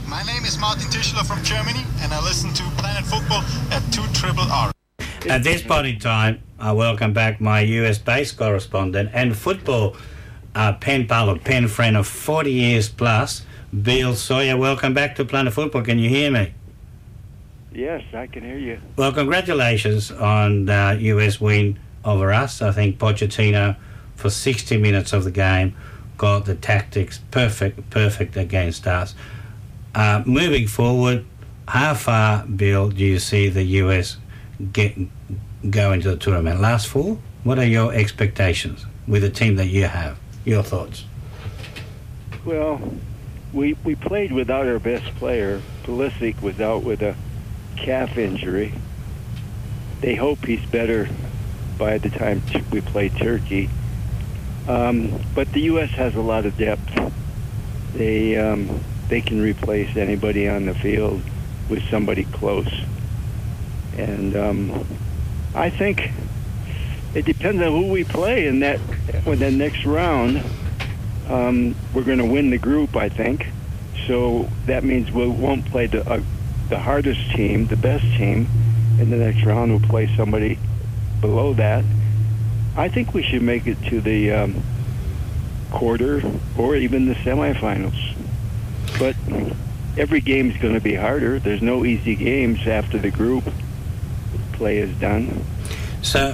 My name is Martin Tischler from Germany, and I listen to Planet Football at 2RRR. At this point in time, I welcome back my US-based correspondent and football pen pal, pen friend of 40 years plus, Bill Sawyer. Welcome back to Planet Football. Can you hear me? Yes, I can hear you. Well, congratulations on the US win over us. I think Pochettino, for 60 minutes of the game, got the tactics perfect against us. Moving forward, how far, Bill, do you see the US go into the tournament? Last four? What are your expectations with the team that you have? Your thoughts? Well, we played without our best player. Pulisic was out with a calf injury. They hope he's better by the time we play Turkey. But the U.S. has a lot of depth. They can replace anybody on the field with somebody close. And I think it depends on who we play in that next round. We're going to win the group, I think. So that means we won't play the hardest team, the best team, in the next round. We'll play somebody below that. I think we should make it to the quarter or even the semifinals. But every game is going to be harder. There's no easy games after the group play is done. So,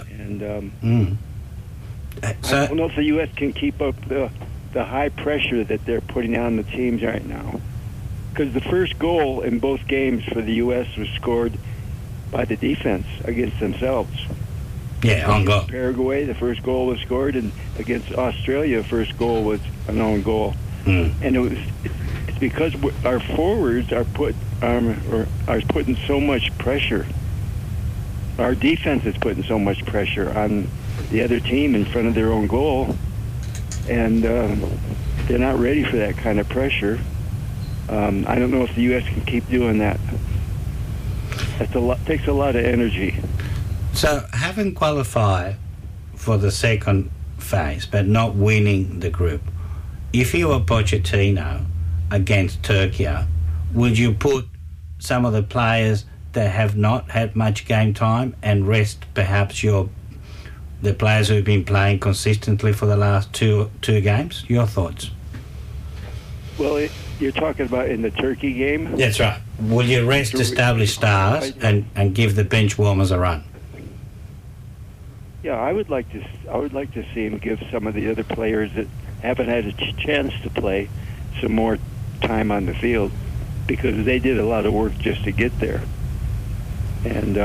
I don't know if the U.S. can keep up the high pressure that they're putting on the teams right now. Because the first goal in both games for the U.S. was scored by the defense against themselves. Yeah, on goal. Paraguay, the first goal was scored, and against Australia, the first goal was an own goal. And it's because our forwards are putting so much pressure. Our defense is putting so much pressure on the other team in front of their own goal, and they're not ready for that kind of pressure. I don't know if the U.S. can keep doing that. Takes a lot of energy. So, having qualified for the second phase, but not winning the group, if you were Pochettino against Turkey, would you put some of the players that have not had much game time and rest perhaps the players who've been playing consistently for the last two games? Your thoughts? Well, you're talking about in the Turkey game? That's right. Will you rest established stars and give the bench warmers a run? Yeah, I would like to see him give some of the other players that haven't had a chance to play some more time on the field, because they did a lot of work just to get there. And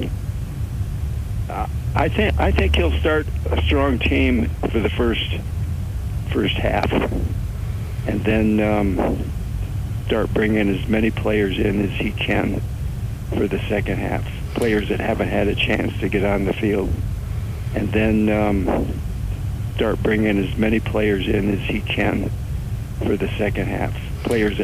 I think he'll start a strong team for the first half, and then start bringing as many players in as he can for the second half. Players that haven't had a chance to get on the field, and then start bringing as many players in as he can for the second half. Players that